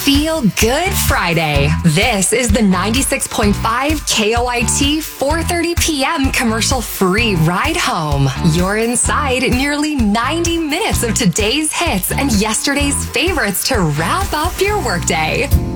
Feel Good Friday. This is the 96.5 KOIT 4:30 p.m. commercial-free ride home. You're inside nearly 90 minutes of today's hits and yesterday's favorites to wrap up your workday.